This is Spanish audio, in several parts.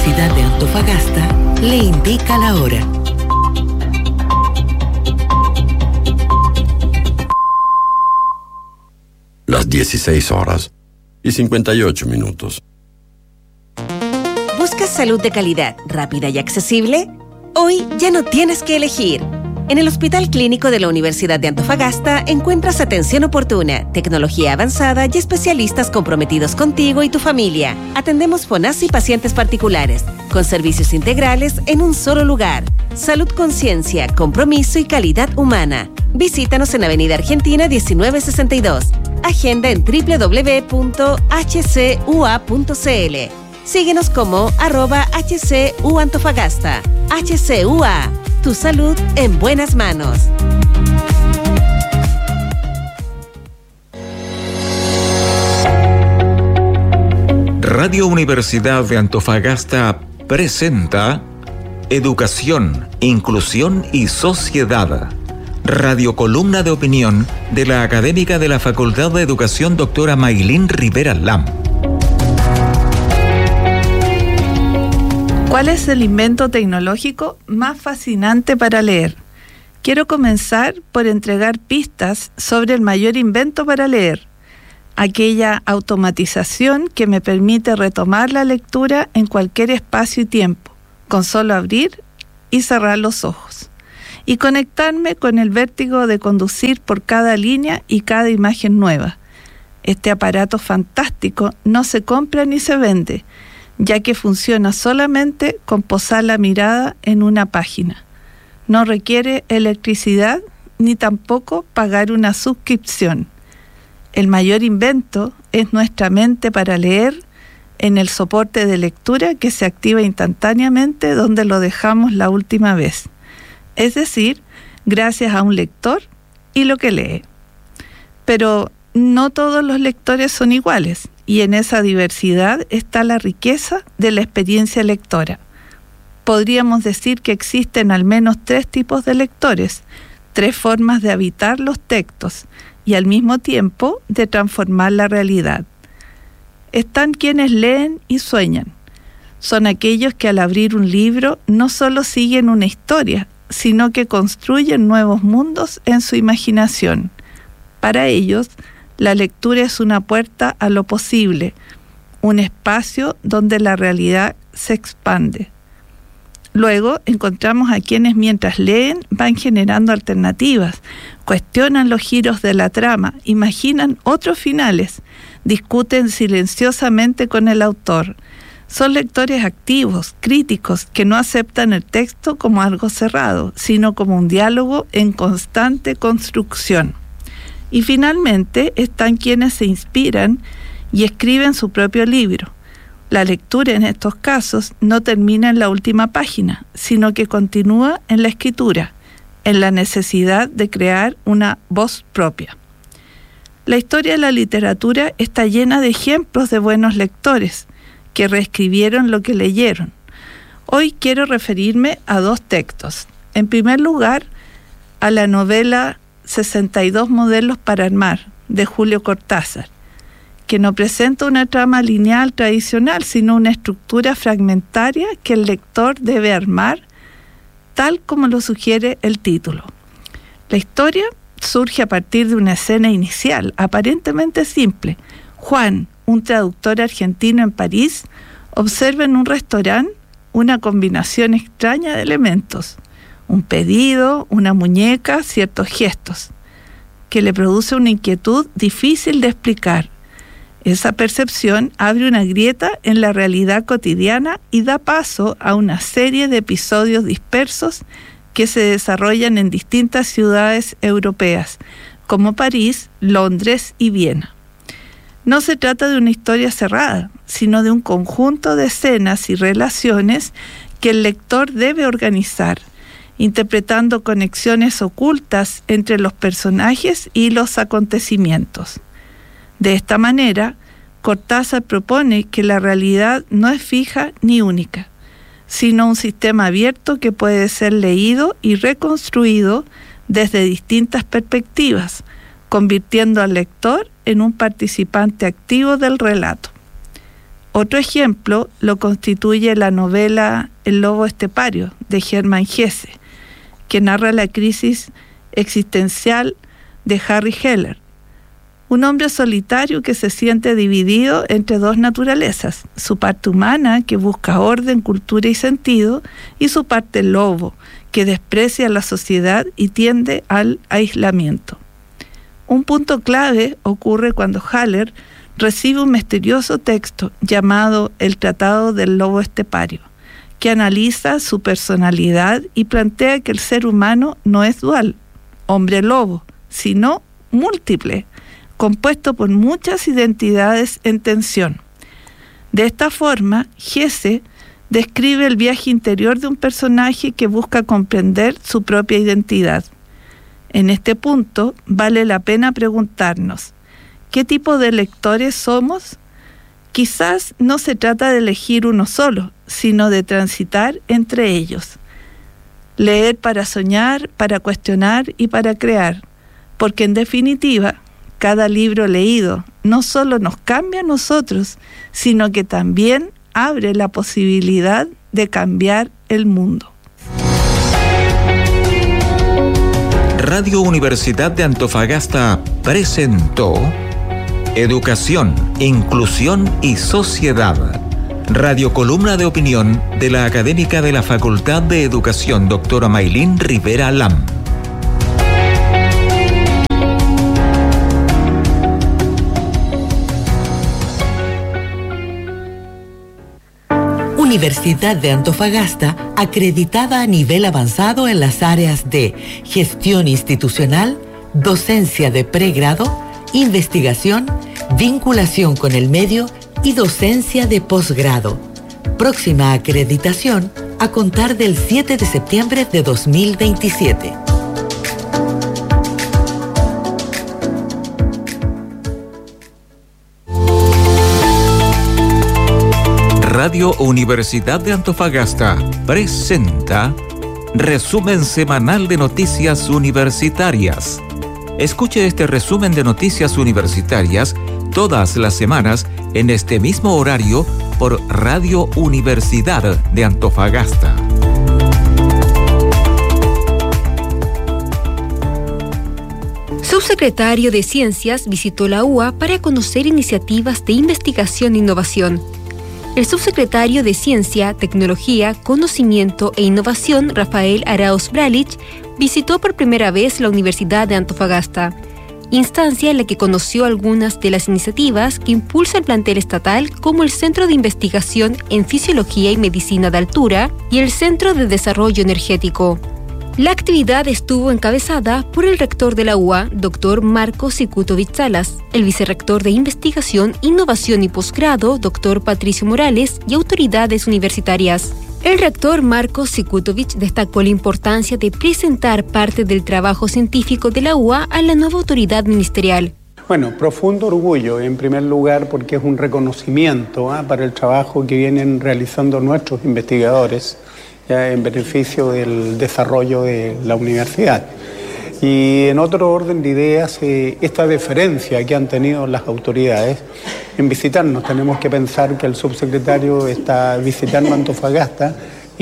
Universidad de Antofagasta le indica la hora. Las 16:58. ¿Buscas salud de calidad, rápida y accesible? Hoy ya no tienes que elegir. En el Hospital Clínico de la Universidad de Antofagasta encuentras atención oportuna, tecnología avanzada y especialistas comprometidos contigo y tu familia. Atendemos FONASA y pacientes particulares, con servicios integrales en un solo lugar. Salud, conciencia, compromiso y calidad humana. Visítanos en Avenida Argentina 1962. Agenda en www.hcua.cl. Síguenos como @HCUAntofagasta. HCUA. Tu salud en buenas manos. Radio Universidad de Antofagasta presenta Educación, Inclusión y Sociedad. Radiocolumna de opinión de la académica de la Facultad de Educación, doctora Maylin Rivera Lam. ¿Cuál es el invento tecnológico más fascinante para leer? Quiero comenzar por entregar pistas sobre el mayor invento para leer, aquella automatización que me permite retomar la lectura en cualquier espacio y tiempo, con solo abrir y cerrar los ojos, y conectarme con el vértigo de conducir por cada línea y cada imagen nueva. Este aparato fantástico no se compra ni se vende, ya que funciona solamente con posar la mirada en una página. No requiere electricidad ni tampoco pagar una suscripción. El mayor invento es nuestra mente para leer en el soporte de lectura que se activa instantáneamente donde lo dejamos la última vez. Es decir, gracias a un lector y lo que lee. Pero no todos los lectores son iguales. Y en esa diversidad está la riqueza de la experiencia lectora. Podríamos decir que existen al menos 3 tipos de lectores, 3 formas de habitar los textos y al mismo tiempo de transformar la realidad. Están quienes leen y sueñan. Son aquellos que al abrir un libro no solo siguen una historia, sino que construyen nuevos mundos en su imaginación. Para ellos, la lectura es una puerta a lo posible, un espacio donde la realidad se expande. Luego encontramos a quienes mientras leen van generando alternativas, cuestionan los giros de la trama, imaginan otros finales, discuten silenciosamente con el autor. Son lectores activos, críticos, que no aceptan el texto como algo cerrado, sino como un diálogo en constante construcción. Y finalmente están quienes se inspiran y escriben su propio libro. La lectura en estos casos no termina en la última página, sino que continúa en la escritura, en la necesidad de crear una voz propia. La historia de la literatura está llena de ejemplos de buenos lectores que reescribieron lo que leyeron. Hoy quiero referirme a 2 textos. En primer lugar, a la novela 62 modelos para armar, de Julio Cortázar, que no presenta una trama lineal tradicional, sino una estructura fragmentaria que el lector debe armar, tal como lo sugiere el título. La historia surge a partir de una escena inicial, aparentemente simple. Juan, un traductor argentino en París, observa en un restaurante una combinación extraña de elementos. Un pedido, una muñeca, ciertos gestos, que le produce una inquietud difícil de explicar. Esa percepción abre una grieta en la realidad cotidiana y da paso a una serie de episodios dispersos que se desarrollan en distintas ciudades europeas, como París, Londres y Viena. No se trata de una historia cerrada, sino de un conjunto de escenas y relaciones que el lector debe organizar, interpretando conexiones ocultas entre los personajes y los acontecimientos. De esta manera, Cortázar propone que la realidad no es fija ni única, sino un sistema abierto que puede ser leído y reconstruido desde distintas perspectivas, convirtiendo al lector en un participante activo del relato. Otro ejemplo lo constituye la novela El lobo estepario, de Hermann Hesse, que narra la crisis existencial de Harry Heller, un hombre solitario que se siente dividido entre dos naturalezas, su parte humana, que busca orden, cultura y sentido, y su parte lobo, que desprecia la sociedad y tiende al aislamiento. Un punto clave ocurre cuando Haller recibe un misterioso texto llamado El Tratado del Lobo Estepario, que analiza su personalidad y plantea que el ser humano no es dual, hombre-lobo, sino múltiple, compuesto por muchas identidades en tensión. De esta forma, Hesse describe el viaje interior de un personaje que busca comprender su propia identidad. En este punto, vale la pena preguntarnos, ¿qué tipo de lectores somos? Quizás no se trata de elegir uno solo, sino de transitar entre ellos. Leer para soñar, para cuestionar y para crear, porque en definitiva, cada libro leído no solo nos cambia a nosotros, sino que también abre la posibilidad de cambiar el mundo. Radio Universidad de Antofagasta presentó Educación, Inclusión y Sociedad. Radiocolumna de opinión de la académica de la Facultad de Educación, doctora Maylin Rivera Lam. Universidad de Antofagasta, acreditada a nivel avanzado en las áreas de gestión institucional, docencia de pregrado, investigación, vinculación con el medio y docencia de posgrado. Próxima acreditación a contar del 7 de septiembre de 2027. Radio Universidad de Antofagasta presenta Resumen Semanal de Noticias Universitarias. Escuche este resumen de noticias universitarias todas las semanas en este mismo horario por Radio Universidad de Antofagasta. Subsecretario de Ciencias visitó la UA para conocer iniciativas de investigación e innovación. El subsecretario de Ciencia, Tecnología, Conocimiento e Innovación, Rafael Arauz Bralich, visitó por primera vez la Universidad de Antofagasta, instancia en la que conoció algunas de las iniciativas que impulsa el plantel estatal, como el Centro de Investigación en Fisiología y Medicina de Altura y el Centro de Desarrollo Energético. La actividad estuvo encabezada por el rector de la UA, Dr. Marco Sikutovich Salas, el vicerrector de Investigación, Innovación y Posgrado, Dr. Patricio Morales, y autoridades universitarias. El rector Marco Sikutovich destacó la importancia de presentar parte del trabajo científico de la UA a la nueva autoridad ministerial. Bueno, profundo orgullo, en primer lugar, porque es un reconocimiento para el trabajo que vienen realizando nuestros investigadores en beneficio del desarrollo de la universidad. Y en otro orden de ideas, esta deferencia que han tenido las autoridades en visitarnos. Tenemos que pensar que el subsecretario está visitando Antofagasta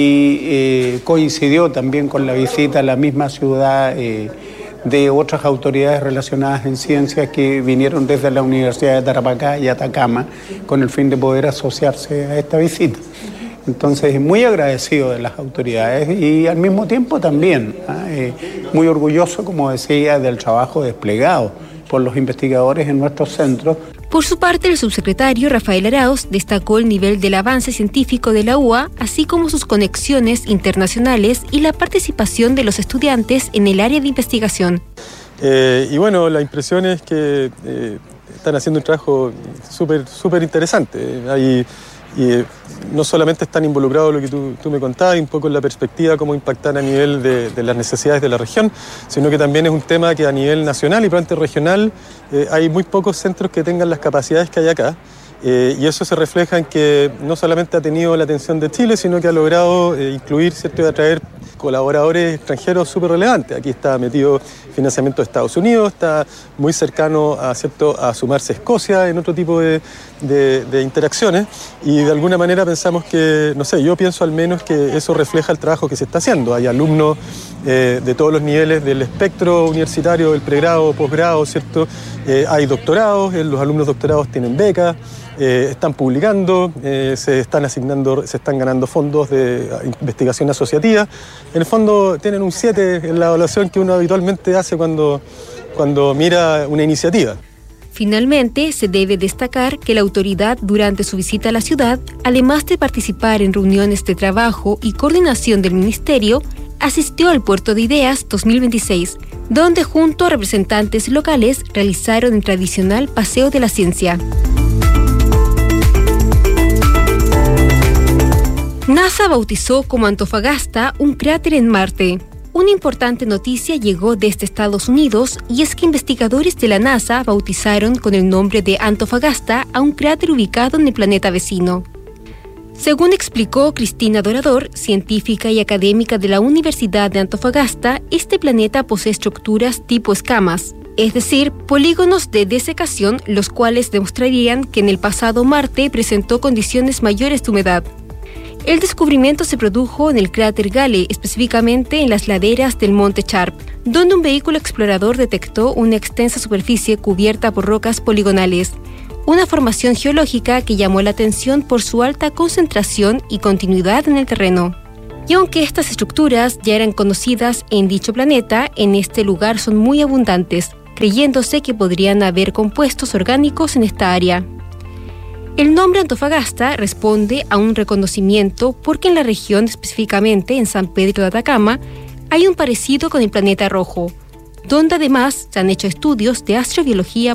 y coincidió también con la visita a la misma ciudad de otras autoridades relacionadas en ciencias que vinieron desde la Universidad de Tarapacá y Atacama con el fin de poder asociarse a esta visita. Entonces, muy agradecido de las autoridades y al mismo tiempo también muy orgulloso, como decía, del trabajo desplegado por los investigadores en nuestros centros. Por su parte, el subsecretario Rafael Arauz destacó el nivel del avance científico de la UA, así como sus conexiones internacionales y la participación de los estudiantes en el área de investigación. Y bueno, la impresión es que están haciendo un trabajo súper interesante. Y no solamente están involucrados en lo que tú me contabas, un poco en la perspectiva cómo impactar a nivel de las necesidades de la región, sino que también es un tema que a nivel nacional y probablemente regional hay muy pocos centros que tengan las capacidades que hay acá. Y eso se refleja en que no solamente ha tenido la atención de Chile, sino que ha logrado incluir, ¿cierto?, y atraer colaboradores extranjeros súper relevantes. Aquí está metido financiamiento de Estados Unidos, está muy cercano a sumarse Escocia en otro tipo de interacciones, y de alguna manera pensamos que, no sé, yo pienso al menos que eso refleja el trabajo que se está haciendo. Hay alumnos de todos los niveles del espectro universitario, del pregrado, posgrado, ¿cierto? Hay doctorados, los alumnos doctorados tienen becas, están publicando, se están ganando fondos de investigación asociativa. En el fondo tienen un 7 en la evaluación que uno habitualmente hace cuando mira una iniciativa. Finalmente, se debe destacar que la autoridad, durante su visita a la ciudad, además de participar en reuniones de trabajo y coordinación del ministerio, asistió al Puerto de Ideas 2026, donde junto a representantes locales realizaron el tradicional Paseo de la Ciencia. NASA bautizó como Antofagasta un cráter en Marte. Una importante noticia llegó desde Estados Unidos, y es que investigadores de la NASA bautizaron con el nombre de Antofagasta a un cráter ubicado en el planeta vecino. Según explicó Cristina Dorador, científica y académica de la Universidad de Antofagasta, este planeta posee estructuras tipo escamas, es decir, polígonos de desecación, los cuales demostrarían que en el pasado Marte presentó condiciones mayores de humedad. El descubrimiento se produjo en el cráter Gale, específicamente en las laderas del Monte Sharp, donde un vehículo explorador detectó una extensa superficie cubierta por rocas poligonales, una formación geológica que llamó la atención por su alta concentración y continuidad en el terreno. Y aunque estas estructuras ya eran conocidas en dicho planeta, en este lugar son muy abundantes, creyéndose que podrían haber compuestos orgánicos en esta área. El nombre Antofagasta responde a un reconocimiento porque en la región, específicamente en San Pedro de Atacama, hay un parecido con el planeta rojo, donde además se han hecho estudios de astrobiología